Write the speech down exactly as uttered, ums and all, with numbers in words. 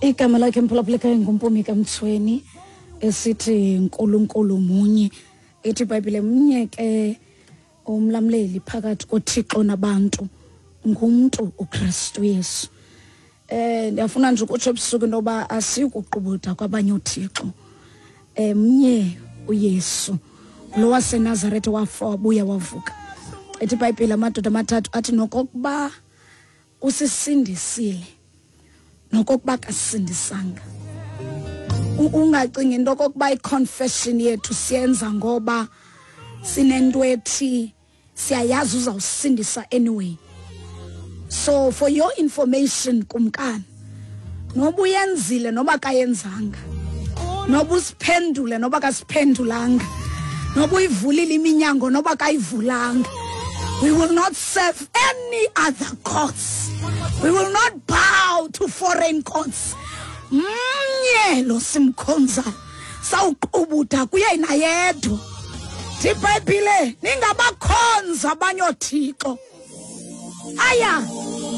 igama lakhe emphulaphulekayo nguMpumi kaMthweni esithi uNkulunkulu munye. Ethi iBhayibhile mnye ke umlamleli phakathi koThixo nabantu ngumuntu uKristu Yesu. Eh ndiyafuna nje ukutsho ebusuku intoba asikuqubutha kwabanye uThixo. Eh mnye uYesu lo waseNazaretha wafa wabuya wavuka. Ethi iBhayibhile amadoda amathathu athi nokokuba usisindisile nokokuba kasindisanga. Ungacinga into kokuba iconfession yethu siyenza ngoba sinento ethi siyayazi uzawusindisa anyway. So for your information kumkani, noba uyenzile noba kayenzanga, noba usiphendule noba kasiphendulanga, noba uyivulile iminyango noba kayivulanga, we will not serve any other gods. We will not bow to foreign gods. Mnye lo simkhonza sawuqubutha kuye yena yedwa. iBhayibhile ningabakhonza abanye othixo. Aya